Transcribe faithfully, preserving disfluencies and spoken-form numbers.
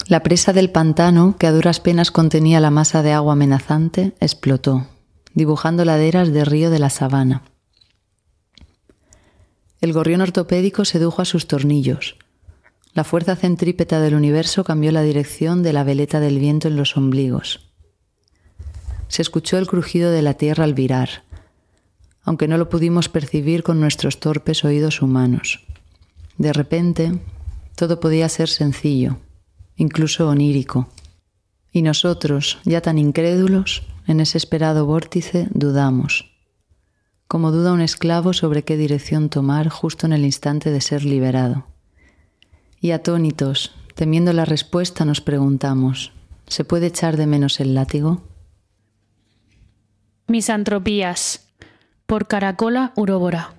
La presa del pantano, que a duras penas contenía la masa de agua amenazante, explotó, dibujando laderas de río de la sabana. El gorrión ortopédico sedujo a sus tornillos. La fuerza centrípeta del universo cambió la dirección de la veleta del viento en los ombligos. Se escuchó el crujido de la tierra al virar, aunque no lo pudimos percibir con nuestros torpes oídos humanos. De repente, todo podía ser sencillo, incluso onírico. Y nosotros, ya tan incrédulos, en ese esperado vórtice, dudamos. Como duda un esclavo sobre qué dirección tomar justo en el instante de ser liberado. Y atónitos, temiendo la respuesta, nos preguntamos, ¿se puede echar de menos el látigo? Misantropías, por Caracola Uróbora.